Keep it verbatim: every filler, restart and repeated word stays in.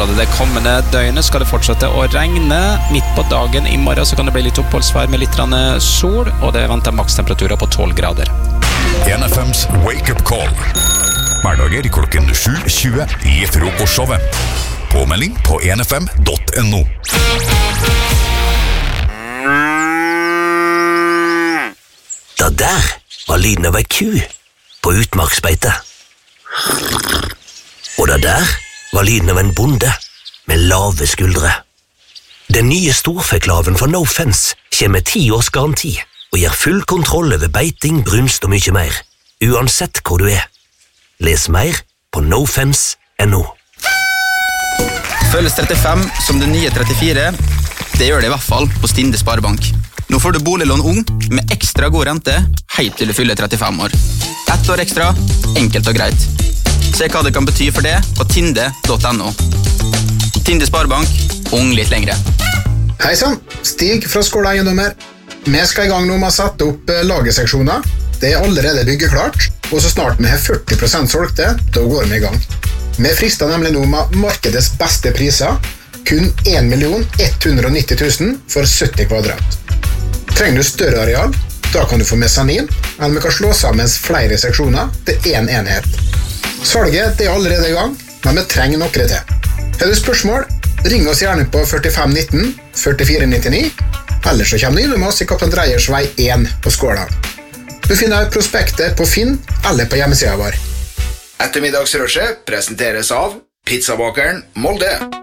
grader. Det kommende døgnet skal det fortsette å regne. Midt på dagen i morgen så kan det bli litt oppholdsvær med litt sol, og det venter makstemperaturer på tolv grader. N F M's Wake Up Call. Hverdager klokken sju tjue i frokostshowet. Påmelding på n f m punktum n o. Det der var lyden av ei ku på utmarksbeite. Og det der var lyden av en bonde med lave skuldre. Den nye storfeklaven fra No Fence kommer med ti års garanti og gir full kontroll over beiting, brunst og mye mer, uansett hvor du er. Les mer på no fence punktum n o. Føles trettifem som det nye trettifire. Det gjør det i hvert fall på Stinde Sparebank. Nå får du boliglån ung med ekstra god rente helt til du fyller trettifem år. Ett år ekstra, enkelt og greit. Se hva det kan bety for det på tinde punktum n o. Tinde Sparebank, ung litt lengre. Hei sann, Stig fra Skåla Eiendommer. Vi skal i gang nå med å sette opp lagerseksjoner. Det er allerede byggeklart, og så snart vi har førti prosent solgte, da går vi i gang. Vi frister nemlig nå med markedets beste priser, kun en million ett hundre og nitti tusen for sytti kvadrat. Trenger du større areal, da kan du få mesanin, eller vi kan slå sammen flere seksjoner til en enhet. Salget det er allerede i gang, men vi trenger noe til. Har du spørsmål, ring oss gjerne på førtifem nitten førtifire nittini, eller så kommer du innom oss i Kaptein Dreyers vei én på Skåla. Du finner prospektet på Finn eller på hjemmesiden vår. Ettermiddagsrushet presenteres av Pizzabakeren Molde.